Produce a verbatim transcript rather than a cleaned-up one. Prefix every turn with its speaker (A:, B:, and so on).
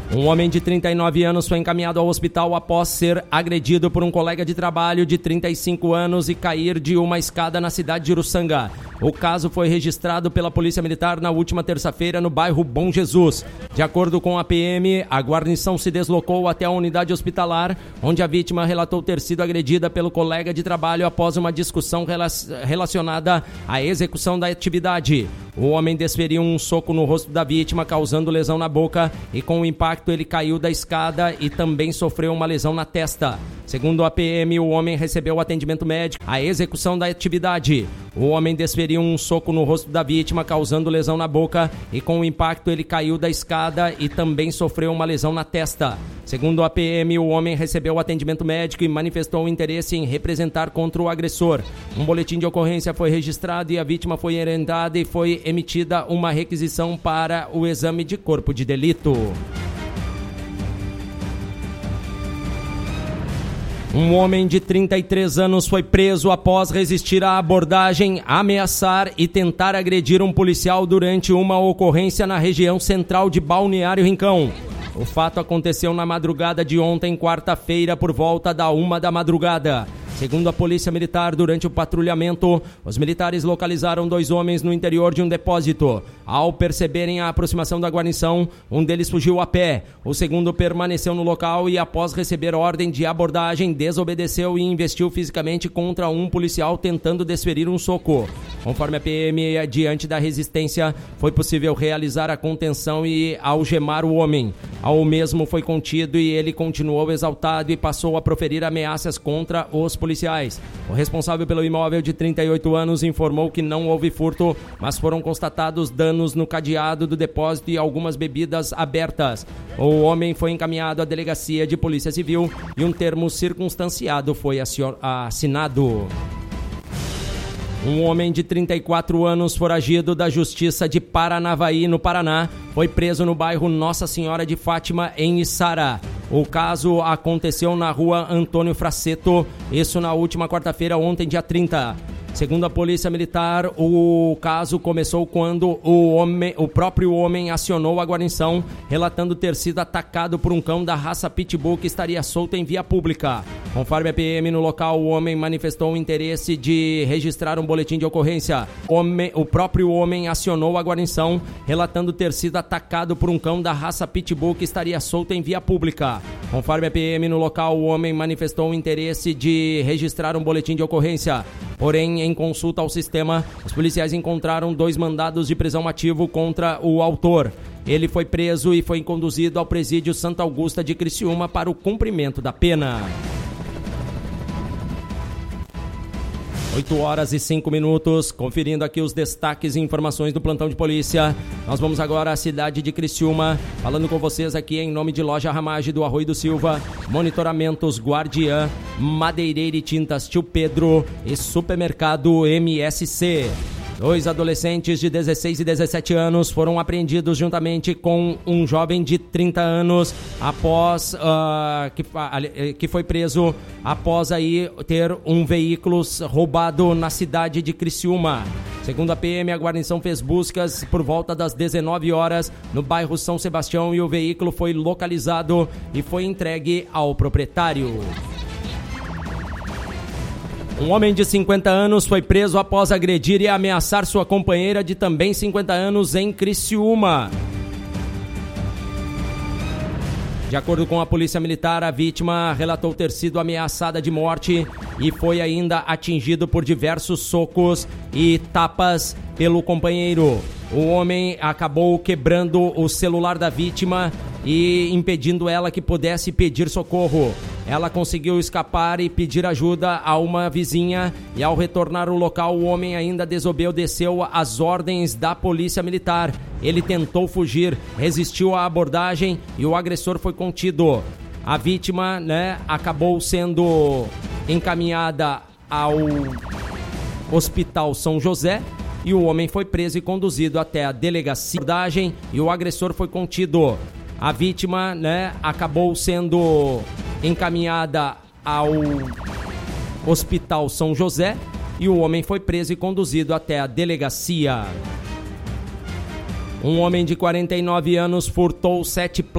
A: Um homem de trinta e nove anos foi encaminhado ao hospital após ser agredido por um colega de trabalho de trinta e cinco anos e cair de uma escada na cidade de Uruçanga. O caso foi registrado pela Polícia Militar na última terça-feira no bairro Bom Jesus. De acordo com a P M, a guarnição se deslocou até a unidade hospitalar, onde a vítima relatou ter sido agredida pelo colega de trabalho após uma discussão relacionada à execução da atividade. O homem desferiu um soco no rosto da vítima, causando lesão na boca, e com o impacto ele caiu da escada e também sofreu uma lesão na testa. Segundo a P M, o homem recebeu atendimento médico. A execução da atividade. O homem desferiu um soco no rosto da vítima, causando lesão na boca, e com o impacto ele caiu da escada e também sofreu uma lesão na testa. Segundo a P M, o homem recebeu atendimento médico e manifestou interesse em representar contra o agressor. Um boletim de ocorrência foi registrado e a vítima foi orientada e foi emitida uma requisição para o exame de corpo de delito. Um homem de trinta e três anos foi preso após resistir à abordagem, ameaçar e tentar agredir um policial durante uma ocorrência na região central de Balneário Rincão. O fato aconteceu na madrugada de ontem, quarta-feira, por volta da uma da madrugada. Segundo a Polícia Militar, durante o patrulhamento, os militares localizaram dois homens no interior de um depósito. Ao perceberem a aproximação da guarnição, um deles fugiu a pé. O segundo permaneceu no local e, após receber ordem de abordagem, desobedeceu e investiu fisicamente contra um policial, tentando desferir um soco. Conforme a P M, diante da resistência, foi possível realizar a contenção e algemar o homem. Ao mesmo foi contido e ele continuou exaltado e passou a proferir ameaças contra os policiais. policiais. O responsável pelo imóvel, de trinta e oito anos, informou que não houve furto, mas foram constatados danos no cadeado do depósito e algumas bebidas abertas. O homem foi encaminhado à delegacia de Polícia Civil e um termo circunstanciado foi assinado. Um homem de trinta e quatro anos, foragido da Justiça de Paranavaí, no Paraná, foi preso no bairro Nossa Senhora de Fátima, em Içara. O caso aconteceu na rua Antônio Fraceto, isso na última quarta-feira, ontem, dia trinta. Segundo a Polícia Militar, o caso começou quando o, homem, o próprio homem acionou a guarnição, relatando ter sido atacado por um cão da raça Pitbull que estaria solto em via pública. Conforme a P M, no local, o homem manifestou o interesse de registrar um boletim de ocorrência. Homem, o próprio homem acionou a guarnição, relatando ter sido atacado por um cão da raça Pitbull que estaria solto em via pública. Conforme a P M, no local, o homem manifestou o interesse de registrar um boletim de ocorrência. Porém, em consulta ao sistema, os policiais encontraram dois mandados de prisão ativo contra o autor. Ele foi preso e foi conduzido ao presídio Santa Augusta de Criciúma para o cumprimento da pena. oito horas e cinco minutos, conferindo aqui os destaques e informações do plantão de polícia. Nós vamos agora à cidade de Criciúma, falando com vocês aqui em nome de Loja Ramage do Arroio do Silva, Monitoramentos Guardiã, Madeireira e Tintas Tio Pedro e Supermercado M S C. Dois adolescentes de dezesseis e dezessete anos foram apreendidos juntamente com um jovem de trinta anos após uh, que, uh, que foi preso após aí ter um veículo roubado na cidade de Criciúma. Segundo a P M, a guarnição fez buscas por volta das dezenove horas no bairro São Sebastião e o veículo foi localizado e foi entregue ao proprietário. Um homem de cinquenta anos foi preso após agredir e ameaçar sua companheira de também cinquenta anos em Criciúma. De acordo com a Polícia Militar, a vítima relatou ter sido ameaçada de morte e foi ainda atingido por diversos socos e tapas pelo companheiro. O homem acabou quebrando o celular da vítima e impedindo ela que pudesse pedir socorro. Ela conseguiu escapar e pedir ajuda a uma vizinha e, ao retornar ao local, o homem ainda desobedeceu às ordens da Polícia Militar. Ele tentou fugir, resistiu à abordagem e o agressor foi contido. A vítima, né, acabou sendo encaminhada ao Hospital São José e o homem foi preso e conduzido até a delegacia e o agressor foi contido. A vítima, né, acabou sendo encaminhada ao Hospital São José e o homem foi preso e conduzido até a delegacia. Um homem de quarenta e nove anos furtou sete